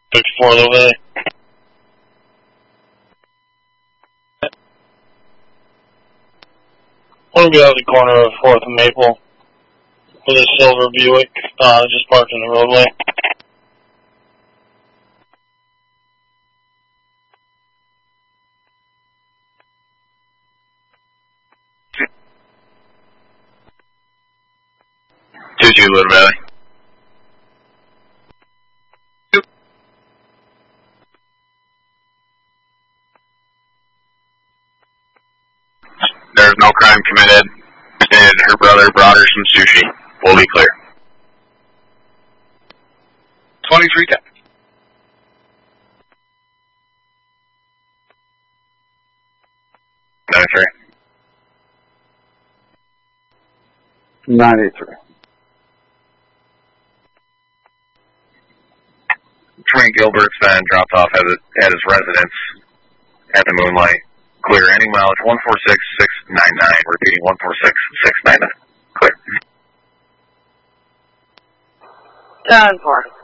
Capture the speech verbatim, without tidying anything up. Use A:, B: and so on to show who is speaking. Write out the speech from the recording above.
A: fifty-four Low Valley. I'm going to be out of the corner of fourth and Maple with a silver Buick, uh, just parked in the roadway.
B: two two Little Valley. There's no crime committed, and her brother brought her some sushi. We'll be clear. twenty-three ten. ninety-three.
C: ninety-three.
B: Frank Gilbert's been dropped off at, his, at his residence at the Moonlight. Clear. Ending mileage one four six six nine nine. Repeating one four six six nine nine. Clear.
D: ten four.